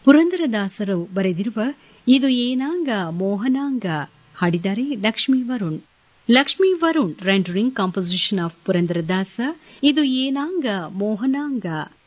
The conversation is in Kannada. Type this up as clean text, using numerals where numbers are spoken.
ಪುರಂದರದಾಸರು ಬರೆದಿರುವ ಇದು ಏನಾಂಗ ಮೋಹನಾಂಗ ಹಾಡಿದ್ದಾರೆ Lakshmi Varun. Lakshmi Varun rendering composition of Purandaradasa ಇದು ಏನಾಂಗ ಮೋಹನಾಂಗ.